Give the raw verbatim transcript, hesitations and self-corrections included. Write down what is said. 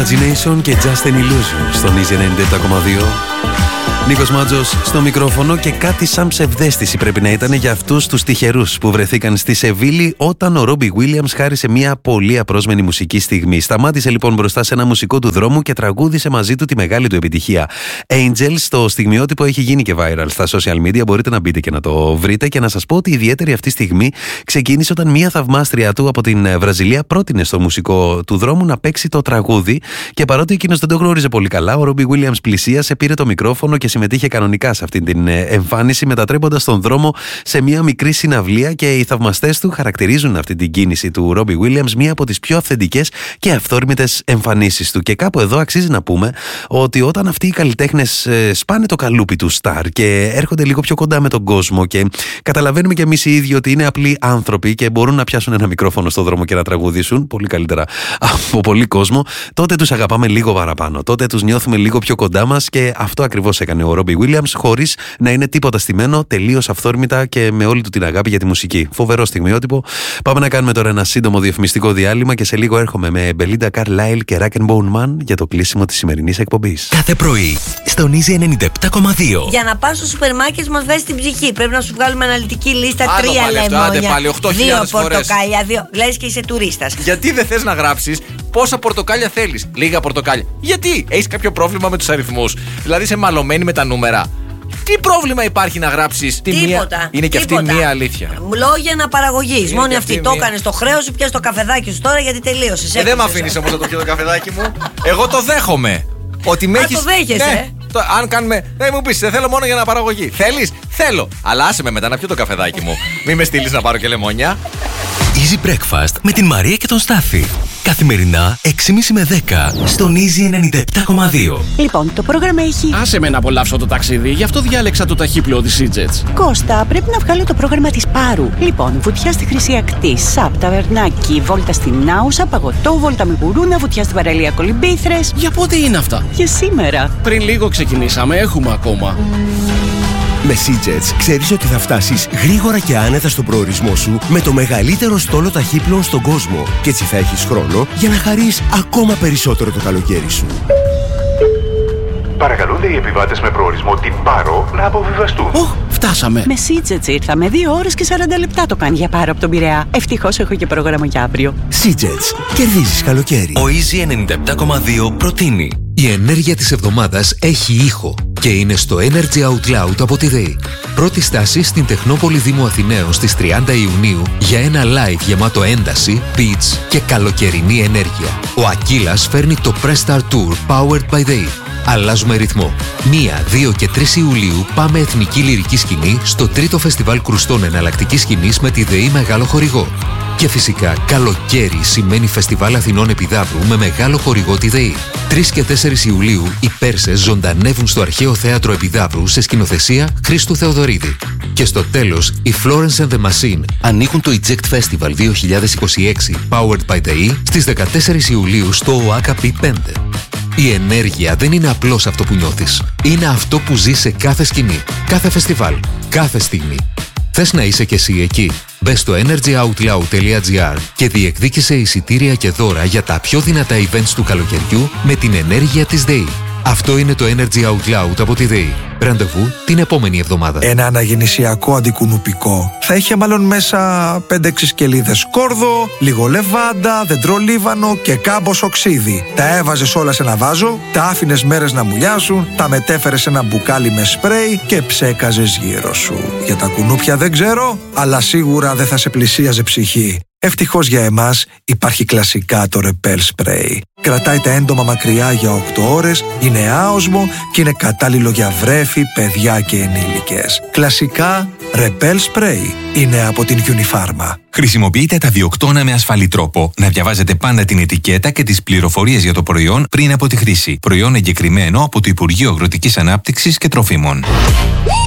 Imagination και Just an Illusion στον Easy ενενήντα επτά κόμμα δύο. Νίκος Μάτζος στο μικρόφωνο και κάτι σαν ψευδαίσθηση πρέπει να ήταν για αυτούς τους τυχερούς που βρεθήκαν στη Σεβίλη όταν ο Ρόμπι Γουίλιαμς χάρισε μια πολύ απρόσμενη μουσική στιγμή. Σταμάτησε λοιπόν μπροστά σε ένα μουσικό του δρόμου και τραγούδισε μαζί του τη μεγάλη του επιτυχία. Angels, το στιγμιότυπο έχει γίνει και viral στα social media, μπορείτε να μπείτε και να το βρείτε. Και να σας πω ότι η ιδιαίτερη αυτή στιγμή ξεκίνησε όταν μια θαυμάστρια του από την Βραζιλία πρότεινε στο μουσικό του δρόμου να παίξει το τραγούδι. Και παρότι εκείνος δεν το γνώριζε πολύ καλά, ο Ρόμπι Γουίλιαμς πλησίασε, πήρε το μικρόφωνο και συμμετείχε κανονικά σε αυτήν την εμφάνιση, μετατρέποντας τον δρόμο σε μια μικρή συναυλία. Και οι θαυμαστές του χαρακτηρίζουν αυτή την κίνηση του Ρόμπι Γουίλιαμς μία από τις πιο αυθεντικές και αυθόρμητες εμφανίσεις του. Και κάπου εδώ αξίζει να πούμε ότι όταν αυτοί οι καλλιτέχνες σπάνε το καλούπι του στάρ και έρχονται λίγο πιο κοντά με τον κόσμο και καταλαβαίνουμε κι εμείς οι ίδιοι ότι είναι απλοί άνθρωποι και μπορούν να πιάσουν ένα μικρόφωνο στο δρόμο και να τραγουδήσουν πολύ καλύτερα από πολύ κόσμο, τότε τους αγαπάμε λίγο παραπάνω. Τότε τους νιώθουμε λίγο πιο κοντά μας και αυτό ακριβώς έκανε ο Ρόμπι Γουίλιαμς, χωρίς να είναι τίποτα στημένο, τελείως αυθόρμητα και με όλη του την αγάπη για τη μουσική. Φοβερό στιγμιότυπο. Πάμε να κάνουμε τώρα ένα σύντομο διαφημιστικό διάλειμμα και σε λίγο έρχομαι με Belinda Carlisle και Rock and Bone Man για το κλείσιμο της σημερινής εκπομπής. Κάθε πρωί στον Easy ενενήντα επτά κόμμα δύο. Για να πας στο σούπερ μάρκετ μας βάζει την ψυχή. Πρέπει να σου βγάλουμε αναλυτική λίστα. Άντε τρία πάλι αυτό, άντε πάλι, οκτώ λεμόνια, χιλιάδες δύο φορές. πορτοκάλια, δύο. Λες και είσαι τουρίστας. Γιατί δεν θες να γράψεις πόσα πορτοκάλια θέλεις? Λίγα πορτοκάλια. Γιατί? Έχεις κάποιο πρόβλημα με τους αριθμούς? Δηλαδή είσαι μαλωμένη με τα νούμερα? Τι πρόβλημα υπάρχει να γράψεις τη μία? Είναι και αυτή μία αλήθεια. Λόγια αναπαραγωγής. Μόνη αυτή το μία... έκανε στο χρέος σου, πιες το καφεδάκι σου τώρα γιατί τελείωσε. Ε, δεν με αφήνεις όμως να το πιω το καφεδάκι μου. Εγώ το δέχομαι. Ότι με έχεις... το δέχεσαι. Ναι, το, αν κάνουμε. Δεν μου πεις, δεν θέλω μόνο για αναπαραγωγή. Θέλεις? Θέλω. Αλλά άσε με μετά να πιω το καφεδάκι μου. Μην με στείλεις να πάρω και λεμόνια. Easy Breakfast με την Μαρία και τον Στάθη. Καθημερινά έξι και τριάντα με δέκα στον Easy ενενήντα επτά κόμμα δύο. Λοιπόν, το πρόγραμμα έχει. Άσε με να απολαύσω το ταξίδι, γι' αυτό διάλεξα το ταχύπλοο της Seajets. Κώστα, πρέπει να βγάλω το πρόγραμμα της Πάρου. Λοιπόν, βουτιά στη Χρυσή Ακτή, Σαπ, ταβερνάκι, βόλτα στην Άουσα, παγωτό, βόλτα με γουρούνα, βουτιά στην παραλία Κολυμπήθρες. Για πότε είναι αυτά? Για σήμερα. Πριν λίγο ξεκινήσαμε, έχουμε ακόμα. Με Seajets ξέρεις ότι θα φτάσεις γρήγορα και άνετα στον προορισμό σου με το μεγαλύτερο στόλο ταχύπλων στον κόσμο. Και έτσι θα έχεις χρόνο για να χαρείς ακόμα περισσότερο το καλοκαίρι σου. Παρακαλούνται οι επιβάτες με προορισμό την Πάρο να αποβιβαστούν. Οχ, φτάσαμε. Με Seajets ήρθαμε. Δύο ώρες και σαράντα λεπτά το κάνει για Πάρο από τον Πειραιά. Ευτυχώς έχω και πρόγραμμα για αύριο. Seajets. Κερδίζεις καλοκαίρι. Ο Easy ενενήντα επτά κόμμα δύο προτείνει. Η ενέργεια της εβδομάδας έχει ήχο και είναι στο Energy Out Loud από τη ΔΕΗ. Πρώτη στάση στην Τεχνόπολη Δήμου Αθηναίων στις τριάντα Ιουνίου για ένα live γεμάτο ένταση, beats και καλοκαιρινή ενέργεια. Ο Ακύλας φέρνει το Press Start Tour Powered by ΔΕΗ. Αλλάζουμε ρυθμό. μία, δύο και τρεις Ιουλίου πάμε εθνική λυρική σκηνή στο τρίτο φεστιβάλ κρουστών εναλλακτικής σκηνής με τη ΔΕΗ μεγάλο χορηγό. Και φυσικά καλοκαίρι σημαίνει Φεστιβάλ Αθηνών Επιδαύρου με μεγάλο χορηγό τη ΔΕΗ. τρεις και τέσσερις Ιουλίου οι Πέρσες ζωντανεύουν στο Αρχαίο Θέατρο Επιδαύρου σε σκηνοθεσία Χρήστου Θεοδωρίδη. Και στο τέλος, οι Florence and the Machine ανοίγουν το Eject Festival δύο χιλιάδες είκοσι έξι Powered by ΔΕΗ στις δεκατέσσερις Ιουλίου στο ΟΑΚΑ πι πέντε. Η ενέργεια δεν είναι απλώς αυτό που νιώθεις. Είναι αυτό που ζεις σε κάθε σκηνή, κάθε φεστιβάλ, κάθε στιγμή. Θες να είσαι κι εσύ εκεί? Μπες στο energy out loud τελεία gr και διεκδίκησε εισιτήρια και δώρα για τα πιο δυνατά events του καλοκαιριού με την ενέργεια της ΔΕΗ. Αυτό είναι το Energy Out Loud από τη ΔΕΗ. Ραντεβού την επόμενη εβδομάδα. Ένα αναγεννησιακό αντικουνουπικό θα είχε μάλλον μέσα πέντε έξι σκελίδες σκόρδο, λίγο λεβάντα, δεντρολίβανο και κάμποσο ξύδι. Τα έβαζες όλα σε ένα βάζο, τα άφηνες μέρες να μουλιάσουν, τα μετέφερες σε ένα μπουκάλι με σπρέι και ψέκαζες γύρω σου. Για τα κουνούπια δεν ξέρω, αλλά σίγουρα δεν θα σε πλησίαζε ψυχή. Ευτυχώς για εμάς υπάρχει κλασικά το Repel Spray. Κρατάει τα έντομα μακριά για οκτώ ώρες, είναι άοσμο και είναι κατάλληλο για βρέφη, παιδιά και ενήλικες. Κλασικά Repel Spray είναι από την Unifarma. Χρησιμοποιείτε τα διοκτώνα με ασφαλή τρόπο. Να διαβάζετε πάντα την ετικέτα και τις πληροφορίες για το προϊόν πριν από τη χρήση. Προϊόν εγκεκριμένο από το Υπουργείο Αγροτικής Ανάπτυξης και Τροφίμων.